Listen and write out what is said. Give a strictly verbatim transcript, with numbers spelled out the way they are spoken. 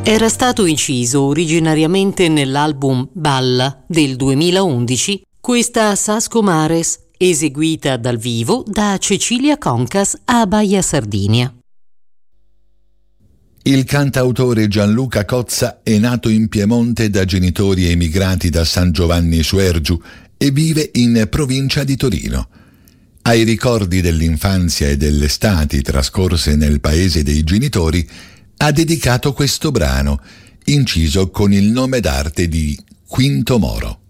Era stato inciso originariamente nell'album Balla del duemilaundici questa Sasco Mares, eseguita dal vivo da Cecilia Concas a Baia Sardinia. Il cantautore Gianluca Cozza è nato in Piemonte da genitori emigrati da San Giovanni Suergiu e vive in provincia di Torino. Ai ricordi dell'infanzia e delle estati trascorse nel paese dei genitori ha dedicato questo brano, inciso con il nome d'arte di Quinto Moro.